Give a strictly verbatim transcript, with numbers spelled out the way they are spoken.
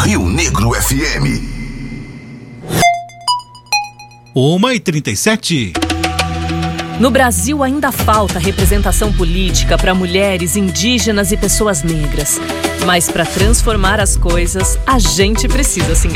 Rio Negro F M. uma e trinta e sete. No Brasil ainda falta representação política para mulheres, indígenas e pessoas negras. Mas para transformar as coisas, a gente precisa se engajar.